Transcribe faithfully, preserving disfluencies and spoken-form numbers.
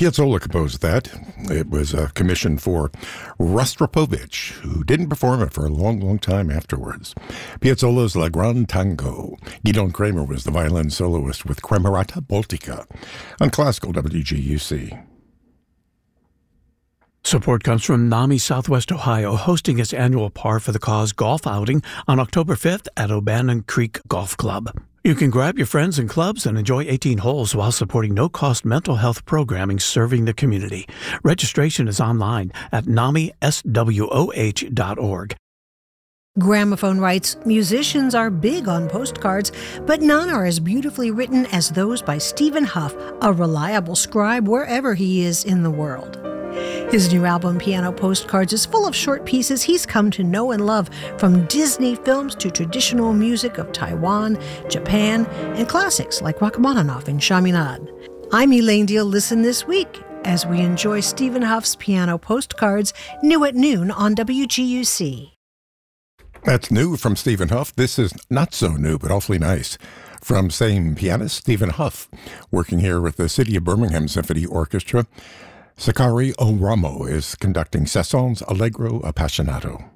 Piazzolla composed that. It was a commission for Rostropovich, who didn't perform it for a long, long time afterwards. Piazzolla's La Grande Tango. Gidon Kremer was the violin soloist with Kremerata Baltica on Classical W G U C. Support comes from NAMI Southwest Ohio, hosting its annual Par for the Cause golf outing on October fifth at O'Bannon Creek Golf Club. You can grab your friends and clubs and enjoy eighteen holes while supporting no-cost mental health programming serving the community. Registration is online at nami s w o h dot org. Gramophone writes, musicians are big on postcards, but none are as beautifully written as those by Stephen Huff, a reliable scribe wherever he is in the world. His new album, Piano Postcards, is full of short pieces he's come to know and love, from Disney films to traditional music of Taiwan, Japan, and classics like Rachmaninoff and Chaminade. I'm Elaine Deal. Listen this week as we enjoy Stephen Huff's Piano Postcards, new at noon on W G U C. That's new from Stephen Huff. This is not so new, but awfully nice. From same pianist, Stephen Huff, working here with the City of Birmingham Symphony Orchestra. Sakari Oramo is conducting Sasson's Allegro Appassionato.